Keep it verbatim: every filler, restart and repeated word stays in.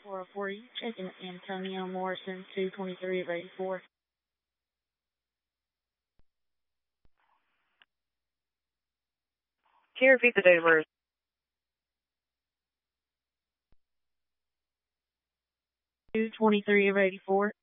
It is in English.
four oh four, you checking Antonio Morrison, two twenty-three of eighty-four. Can you repeat the date of birth? two twenty-three of eighty-four.